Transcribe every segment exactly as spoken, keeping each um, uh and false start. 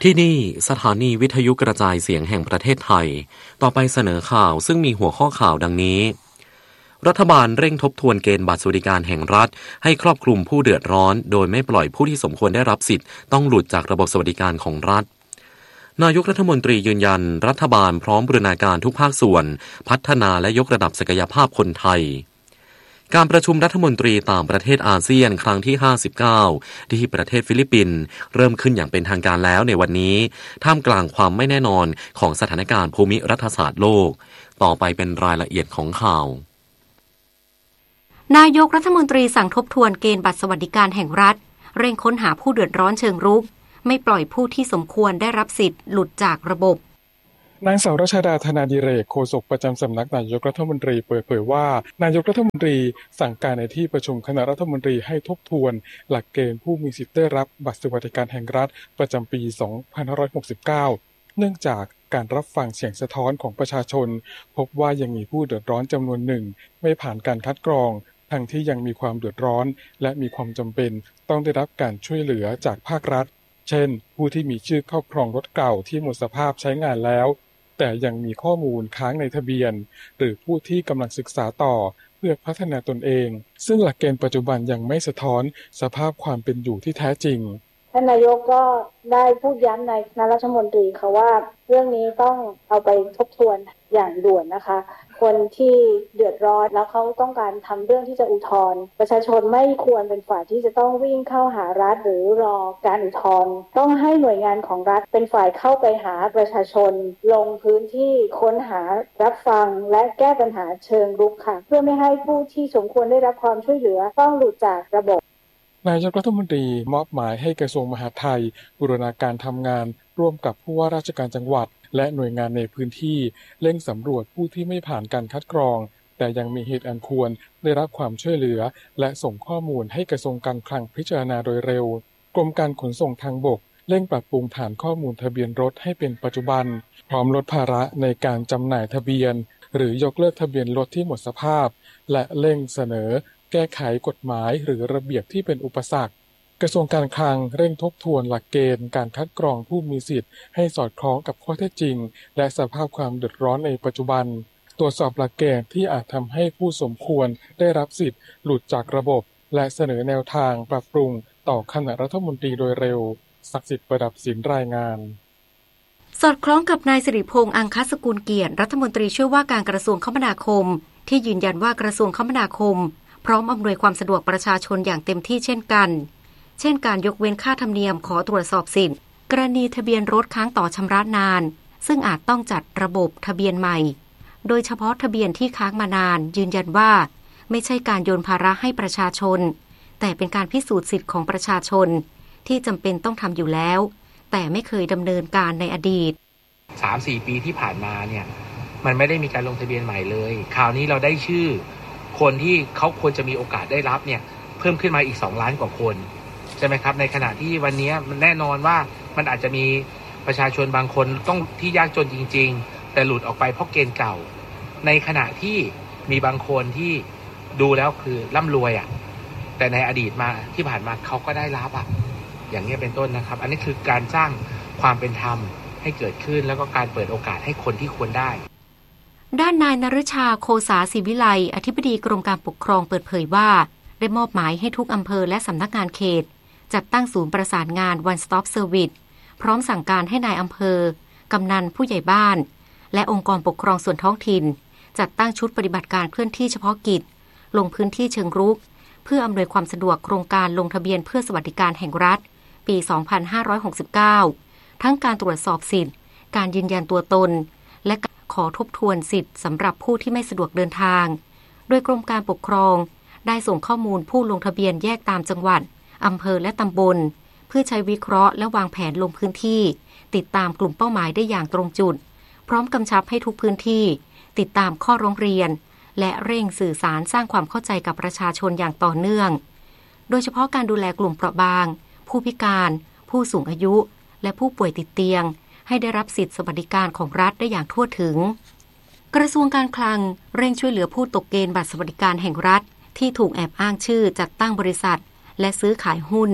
ที่นี่สถานีวิทยุกระจายเสียงแห่งประเทศไทยต่อไปเสนอข่าวซึ่งมีหัวข้อข่าวดังนี้รัฐบาลเร่งทบทวนเกณฑ์บัตรสวัสดิการแห่งรัฐให้ครอบคลุมผู้เดือดร้อนโดยไม่ปล่อยผู้ที่สมควรได้รับสิทธิ์ต้องหลุดจากระบบสวัสดิการของรัฐนายกรัฐมนตรียืนยันรัฐบาลพร้อมบูรณาการทุกภาคส่วนพัฒนาและยกระดับศักยภาพคนไทยการประชุมรัฐมนตรีต่างประเทศอาเซียนครั้งที่ห้าสิบเก้าที่ประเทศฟิลิปปินส์เริ่มขึ้นอย่างเป็นทางการแล้วในวันนี้ท่ามกลางความไม่แน่นอนของสถานการณ์ภูมิรัฐศาสตร์โลกต่อไปเป็นรายละเอียดของข่าวนายกรัฐมนตรีสั่งทบทวนเกณฑ์บัตรสวัสดิการแห่งรัฐเร่งค้นหาผู้เดือดร้อนเชิงรุกไม่ปล่อยผู้ที่สมควรได้รับสิทธิ์หลุดจากระบบนางสาวรัชดาธนาดิเรกโฆษกประจำสำนักนายกรัฐมนตรีเปิดเผยว่านายกรัฐมนตรีสั่งการในที่ประชุมคณะรัฐมนตรีให้ทบทวนหลักเกณฑ์ผู้มีสิทธิ์ได้รับบัตรสวัสดิการแห่งรัฐประจำปีสองพันห้าร้อยหกสิบเก้าเนื่องจากการรับฟังเสียงสะท้อนของประชาชนพบว่ายังมีผู้เดือดร้อนจำนวนหนึ่งไม่ผ่านการคัดกรองทั้งที่ยังมีความเดือดร้อนและมีความจำเป็นต้องได้รับการช่วยเหลือจากภาครัฐเช่นผู้ที่มีชื่อครอบครองรถเก่าที่หมดสภาพใช้งานแล้วแต่ยังมีข้อมูลค้างในทะเบียนหรือผู้ที่กำลังศึกษาต่อเพื่อพัฒนาตนเองซึ่งหลักเกณฑ์ปัจจุบันยังไม่สะท้อนสภาพความเป็นอยู่ที่แท้จริงท่านนายกก็ได้พูดย้ำในคณะรัฐมนตรีค่ะว่าเรื่องนี้ต้องเอาไปทบทวนอย่างด่วนนะคะคนที่เดือดร้อนแล้วเขาต้องการทำเรื่องที่จะอุทธรณ์ประชาชนไม่ควรเป็นฝ่ายที่จะต้องวิ่งเข้าหารัฐหรือรอการอุทธรณ์ต้องให้หน่วยงานของรัฐเป็นฝ่ายเข้าไปหาประชาชนลงพื้นที่ค้นหารับฟังและแก้ปัญหาเชิงรุกค่ะเพื่อไม่ให้ผู้ที่สมควรได้รับความช่วยเหลือต้องหลุดจากระบบนายกรัฐมนตรีมอบหมายให้กระทรวงมหาดไทยบูรณาการทำงานร่วมกับผู้ว่าราชการจังหวัดและหน่วยงานในพื้นที่เร่งสำรวจผู้ที่ไม่ผ่านการคัดกรองแต่ยังมีเหตุอันควรได้รับความช่วยเหลือและส่งข้อมูลให้กระทรวงการคลังพิจารณาโดยเร็วกรมการขนส่งทางบกเร่งปรับปรุงฐานข้อมูลทะเบียนรถให้เป็นปัจจุบันพร้อมลดภาระในการจำหน่ายทะเบียนหรือยกเลิกทะเบียนรถที่หมดสภาพและเร่งเสนอแก้ไขกฎหมายหรือระเบียบที่เป็นอุปสรรคกระทรวงการคลังเร่งทบทวนหลักเกณฑ์การคัดกรองผู้มีสิทธิ์ให้สอดคล้องกับข้อเท็จจริงและสภาพความเดือดร้อนในปัจจุบันตรวจสอบหลักเกณฑ์ที่อาจทำให้ผู้สมควรได้รับสิทธิ์หลุดจากระบบและเสนอแนวทางปรับปรุงต่อคณะรัฐมนตรีโดยเร็วศักดิ์สิทธิ์ประดับศิลป์รายงานสอดคล้องกับนายสิริพงษ์อังคสกุลเกียรติรัฐมนตรีช่วยว่าการกระทรวงคมนาคมที่ยืนยันว่ากระทรวงคมนาคมพร้อมอำนวยความสะดวกประชาชนอย่างเต็มที่เช่นกันเช่นการยกเว้นค่าธรรมเนียมขอตรวจสอบสิทธิ์กรณีทะเบียนรถค้างต่อชำระนานซึ่งอาจต้องจัดระบบทะเบียนใหม่โดยเฉพาะทะเบียนที่ค้างมานานยืนยันว่าไม่ใช่การโยนภาระให้ประชาชนแต่เป็นการพิสูจน์สิทธิ์ของประชาชนที่จำเป็นต้องทำอยู่แล้วแต่ไม่เคยดำเนินการในอดีตสามสี่ ปีที่ผ่านมาเนี่ยมันไม่ได้มีการลงทะเบียนใหม่เลยคราวนี้เราได้ชื่อคนที่เขาควรจะมีโอกาสได้รับเนี่ยเพิ่มขึ้นมาอีกสองล้านกว่าคนใช่ไหมครับในขณะที่วันนี้มันแน่นอนว่ามันอาจจะมีประชาชนบางคนต้องที่ยากจนจริงๆแต่หลุดออกไปเพราะเกณฑ์เก่าในขณะที่มีบางคนที่ดูแล้วคือร่ำรวยอ่ะแต่ในอดีตมาที่ผ่านมาเขาก็ได้รับอ่ะอย่างนี้เป็นต้นนะครับอันนี้คือการสร้างความเป็นธรรมให้เกิดขึ้นแล้วก็การเปิดโอกาสให้คนที่ควรได้ด้านนายนฤชาโคสาศิวิไลอธิบดีกรมการปกครองเปิดเผยว่าได้มอบหมายให้ทุกอำเภอและสำนักงานเขตจัดตั้งศูนย์ประสานงาน One Stop Service พร้อมสั่งการให้นายอำเภอกำนันผู้ใหญ่บ้านและองค์กรปกครองส่วนท้องถิ่นจัดตั้งชุดปฏิบัติการเคลื่อนที่เฉพาะกิจลงพื้นที่เชิงรุกเพื่ออำนวยความสะดวกโครงการลงทะเบียนเพื่อสวัสดิการแห่งรัฐปีสองพันห้าร้อยหกสิบเก้าทั้งการตรวจสอบสิทธิ์การยืนยันตัวตนและขอทบทวนสิทธิ์สำหรับผู้ที่ไม่สะดวกเดินทางโดยกรมการปกครองได้ส่งข้อมูลผู้ลงทะเบียนแยกตามจังหวัดอำเภอและตำบลเพื่อใช้วิเคราะห์และวางแผนลงพื้นที่ติดตามกลุ่มเป้าหมายได้อย่างตรงจุดพร้อมกำชับให้ทุกพื้นที่ติดตามข้อร้องเรียนและเร่งสื่อสารสร้างความเข้าใจกับประชาชนอย่างต่อเนื่องโดยเฉพาะการดูแลกลุ่มเปราะบางผู้พิการผู้สูงอายุและผู้ป่วยติดเตียงให้ได้รับสิทธิสวัสดิการของรัฐได้อย่างทั่วถึงกระทรวงการคลังเร่งช่วยเหลือผู้ตกเกณฑ์บัตรสวัสดิการแห่งรัฐที่ถูกแอบอ้างชื่อจัดตั้งบริษัทและซื้อขายหุ้น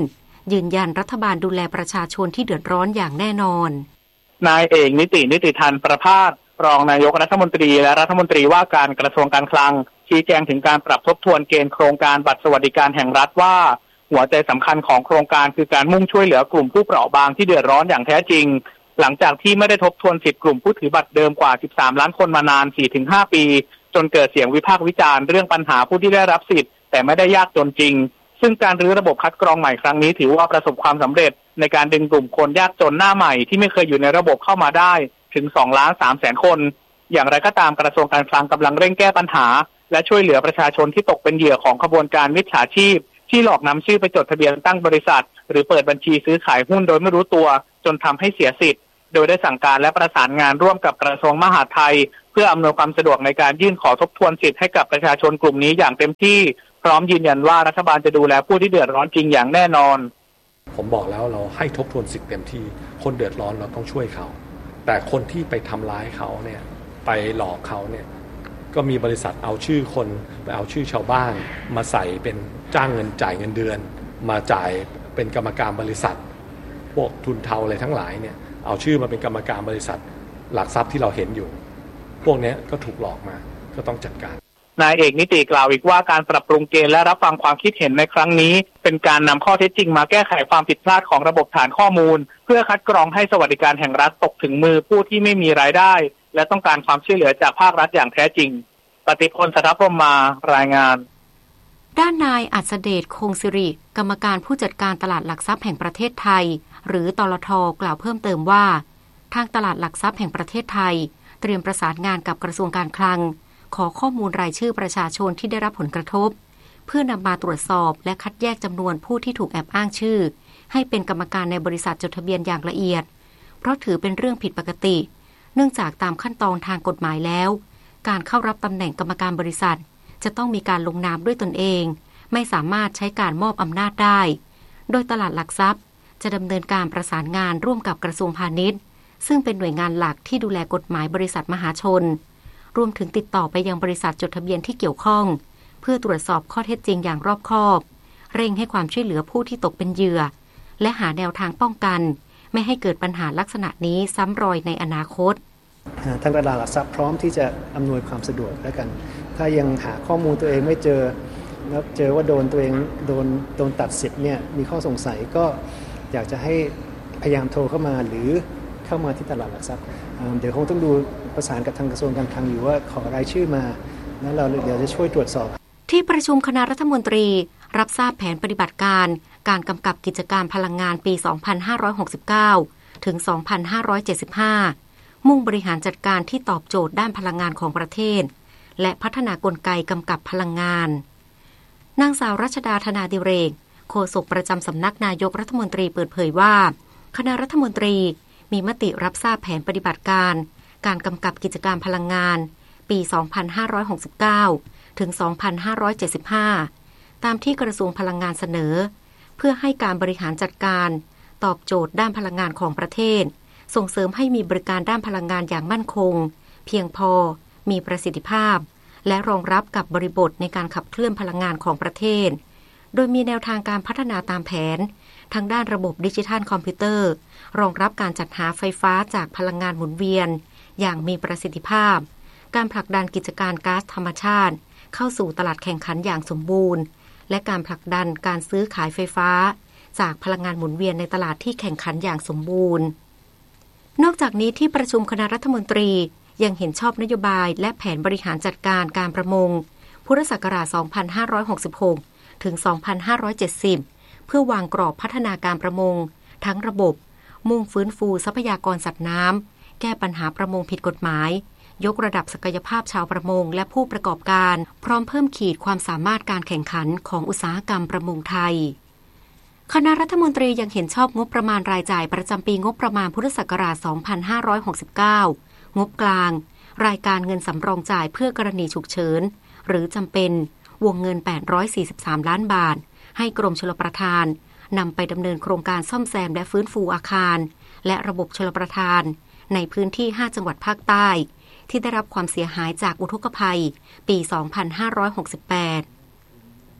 ยืนยันรัฐบาลดูแลประชาชนที่เดือดร้อนอย่างแน่นอนนายเอกนิตินิติธรประภาสรองนายกรัฐมนตรีและรัฐมนตรีว่าการกระทรวงการคลังชี้แจงถึงการปรับทบทวนเกณฑ์โครงการบัตรสวัสดิการแห่งรัฐว่าหัวใจสำคัญของโครงการคือการมุ่งช่วยเหลือกลุ่มผู้เปราะบางที่เดือดร้อนอย่างแท้จริงหลังจากที่ไม่ได้ทบทวนสิทธิกลุ่มผู้ถือบัตรเดิมกว่าสิบสามล้านคนมานาน สี่ถึงห้า ปีจนเกิดเสียงวิพากษ์วิจารณ์เรื่องปัญหาผู้ที่ได้รับสิทธิ์แต่ไม่ได้ยากจนจริงซึ่งการรื้อระบบคัดกรองใหม่ครั้งนี้ถือว่าประสบความสำเร็จในการดึงกลุ่มคนยากจนหน้าใหม่ที่ไม่เคยอยู่ในระบบเข้ามาได้ถึง สองล้านสามแสน คนอย่างไรก็ตามกระทรวงการคลังกำลังเร่งแก้ปัญหาและช่วยเหลือประชาชนที่ตกเป็นเหยื่อของขบวนการมิจฉาชีพที่หลอกนำชื่อไปจดทะเบียนตั้งบริษัทหรือเปิดบัญชีซื้อขายหุ้นโดยไม่รู้ตัวจนทำให้เสียสิทธิ์โดยได้สั่งการและประสานงานร่วมกับกระทรวงมหาดไทยเพื่ออำนวยความสะดวกในการยื่นขอทบทวนสิทธิ์ให้กับประชาชนกลุ่มนี้อย่างเต็มที่พร้อมยืนยันว่ารัฐบาลจะดูแลผู้ที่เดือดร้อนจริงอย่างแน่นอนผมบอกแล้วเราให้ทบทวนสิทธิ์เต็มที่คนเดือดร้อนเราต้องช่วยเขาแต่คนที่ไปทำร้ายเขาเนี่ยไปหลอกเขาเนี่ยก็มีบริษัทเอาชื่อคนไปเอาชื่อชาวบ้านมาใส่เป็นจ้างเงินจ่ายเงินเดือนมาจ่ายเป็นกรรมการบริษัทพวกทุนเทาอะไรทั้งหลายเนี่ยเอาชื่อมาเป็นกรรมการบริษัทหลักทรัพย์ที่เราเห็นอยู่พวกนี้ก็ถูกหลอกมาก็ต้องจัดการนายเอกนิติกล่าวอีกว่าการปรับปรุงเกณฑ์และรับฟังความคิดเห็นในครั้งนี้เป็นการนำข้อเท็จจริงมาแก้ไขความผิดพลาดของระบบฐานข้อมูลเพื่อคัดกรองให้สวัสดิการแห่งรัฐตกถึงมือผู้ที่ไม่มีรายได้และต้องการความช่วยเหลือจากภาครัฐอย่างแท้จริงปฏิพล สัทธพรหมารายงานด้านนายอัศเดชคงสิริกรรมการผู้จัดการตลาดหลักทรัพย์แห่งประเทศไทยหรือตลท.กล่าวเพิ่มเติมว่าทางตลาดหลักทรัพย์แห่งประเทศไทยเตรียมประสานงานกับกระทรวงการคลังขอข้อมูลรายชื่อประชาชนที่ได้รับผลกระทบเพื่อนำมาตรวจสอบและคัดแยกจำนวนผู้ที่ถูกแอบอ้างชื่อให้เป็นกรรมการในบริษัทจดทะเบียนอย่างละเอียดเพราะถือเป็นเรื่องผิดปกติเนื่องจากตามขั้นตอนทางกฎหมายแล้วการเข้ารับตำแหน่งกรรมการบริษัทจะต้องมีการลงนามด้วยตนเองไม่สามารถใช้การมอบอำนาจได้โดยตลาดหลักทรัพย์จะดำเนินการประสานงานร่วมกับกระทรวงพาณิชย์ซึ่งเป็นหน่วยงานหลักที่ดูแลกฎหมายบริษัทมหาชนรวมถึงติดต่อไปยังบริษัทจดทะเบียนที่เกี่ยวข้องเพื่อตรวจสอบข้อเท็จจริงอย่างรอบคอบเร่งให้ความช่วยเหลือผู้ที่ตกเป็นเหยื่อและหาแนวทางป้องกันไม่ให้เกิดปัญหาลักษณะนี้ซ้ำรอยในอนาคตทางตลาดหลักทรัพย์พร้อมที่จะอำนวยความสะดวกแล้วกันถ้ายังหาข้อมูลตัวเองไม่เจอแล้วเจอว่าโดนตัวเองโดนโดนตัดสิทธิ์เนี่ยมีข้อสงสัยก็อยากจะให้พยายามโทรเข้ามาหรือเข้ามาที่ตลาดหลักทรัพย์เดี๋ยวคงต้องดูประสานกับทางกระทรวงการคลังอยู่ว่าขอรายชื่อมาแล้วเราเดี๋ยวจะช่วยตรวจสอบที่ประชุมคณะรัฐมนตรีรับทราบแผนปฏิบัติการการกำกับกิจการพลังงานปี สองพันห้าร้อยหกสิบเก้า ถึง สองพันห้าร้อยเจ็ดสิบห้า มุ่งบริหารจัดการที่ตอบโจทย์ด้านพลังงานของประเทศและพัฒนากลไกกำกับพลังงานนางสาวรัชดาธนาดิเรกโฆษกประจำสำนักนายกรัฐมนตรีเปิดเผยว่าคณะรัฐมนตรีมีมติรับทราบแผนปฏิบัติการการกำกับกิจการพลังงานปี สองพันห้าร้อยหกสิบเก้า ถึง สองพันห้าร้อยเจ็ดสิบห้า ตามที่กระทรวงพลังงานเสนอเพื่อให้การบริหารจัดการตอบโจทย์ด้านพลังงานของประเทศส่งเสริมให้มีบริการด้านพลังงานอย่างมั่นคงเพียงพอมีประสิทธิภาพและรองรับกับบริบทในการขับเคลื่อนพลังงานของประเทศโดยมีแนวทางการพัฒนาตามแผนทางด้านระบบดิจิทัลคอมพิวเตอร์รองรับการจัดหาไฟฟ้าจากพลังงานหมุนเวียนอย่างมีประสิทธิภาพการผลักดันกิจการก๊าซธรรมชาติเข้าสู่ตลาดแข่งขันอย่างสมบูรณ์และการผลักดันการซื้อขายไฟฟ้าจากพลังงานหมุนเวียนในตลาดที่แข่งขันอย่างสมบูรณ์นอกจากนี้ที่ประชุมคณะรัฐมนตรียังเห็นชอบนโยบายและแผนบริหารจัดการการประมงพุทธศักราช สองพันห้าร้อยหกสิบหก ถึง สองพันห้าร้อยเจ็ดสิบ เพื่อวางกรอบพัฒนาการประมงทั้งระบบมุ่งฟื้นฟูทรัพยากรสัตว์น้ำแก้ปัญหาประมงผิดกฎหมายยกระดับศักยภาพชาวประมงและผู้ประกอบการพร้อมเพิ่มขีดความสามารถการแข่งขันของอุตสาหกรรมประมงไทยคณะรัฐมนตรียังเห็นชอบงบประมาณรายจ่ายประจำปีงบประมาณพุทธศักราช สองพันห้าร้อยหกสิบเก้า งบกลางรายการเงินสำรองจ่ายเพื่อกรณีฉุกเฉินหรือจำเป็นวงเงินแปดร้อยสี่สิบสามล้านบาทให้กรมชลประทานนำไปดำเนินโครงการซ่อมแซมและฟื้นฟูอาคารและระบบชลประทานในพื้นที่ห้าจังหวัดภาคใต้ที่ได้รับความเสียหายจากอุทกภัยปี สองพันห้าร้อยหกสิบแปด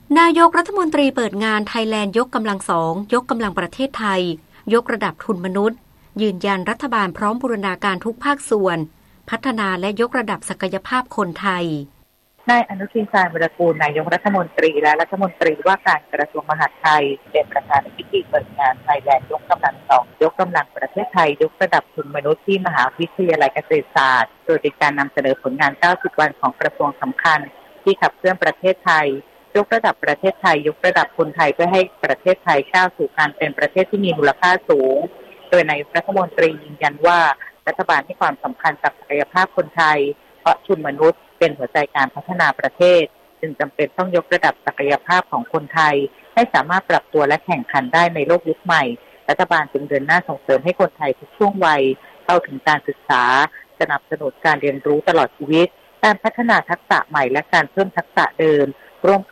นายกรัฐมนตรีเปิดงานไทยแลนด์ยกกำลังสองยกกำลังประเทศไทยยกระดับทุนมนุษย์ยืนยันรัฐบาลพร้อมบูรณาการทุกภาคส่วนพัฒนาและยกระดับศักยภาพคนไทยนายอนุทินชาญวิรากูลนายกรัฐมนตรีและรัฐมนตรีว่าการกระทรวงมหาดไทยเป็นประธานในพิธีเปิดงานไทยแลนด์ยกกำลังสองยกกำลังประเทศไทยยกระดับทุนมนุษย์ที่มหาวิทยาลัยเกษตรศาสตร์โดยเป็นการนำเสนอผลงานเก้าสิบวันของกระทรวงสำคัญที่ขับเคลื่อนประเทศไทยยกระดับประเทศไทยยกระดับคนไทยเพื่อให้ประเทศไทยก้าวสู่การเป็นประเทศที่มีมูลค่าสูงโดยนายกรัฐมนตรียืนยันว่ารัฐบาลให้ความสำคัญกับศักยภาพคนไทยเพราะทุนมนุษย์เป็นหัวใจการพัฒนาประเทศจึงจำเป็นต้องยกระดับศักยภาพของคนไทยให้สามารถปรับตัวและแข่งขันได้ในโลกยุคใหม่รัฐบาลจึงเดินหน้าส่งเสริมให้คนไทยทุกช่วงวัยเข้าถึงการศึกษาสนับสนุนการเรียนรู้ตลอดชีวิตการพัฒนาทักษะใหม่และการเพิ่มทักษะเดิมร่วม